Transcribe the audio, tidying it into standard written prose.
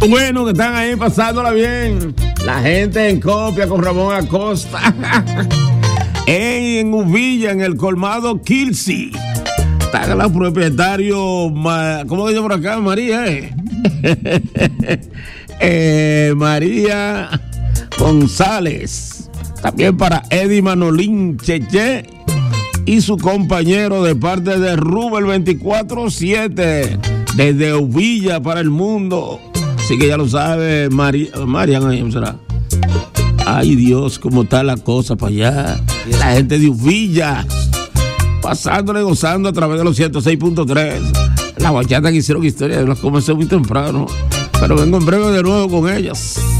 bueno que están ahí pasándola bien. La gente en Copia con Ramón Acosta. En Uvilla, en el colmado Kilsi. Está el propietario, ¿cómo dice por acá? María, María González. También para Eddie Manolín Cheche y su compañero de parte de Rubel 24/7 desde Uvilla para el mundo. Así que ya lo sabe, Marian, ¿será? Ay Dios, cómo está la cosa para allá. La gente de Uvilla pasándole, gozando a través de los 106.3. La bachata que hicieron historia, las comencé muy temprano, pero vengo en breve de nuevo con ellas.